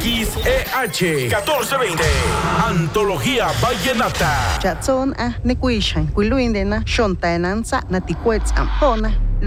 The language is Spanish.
XEH 1420. Antología Vallenata. Chatson ne kuishan kuiluindena shontaenanza na tikwetz amhona.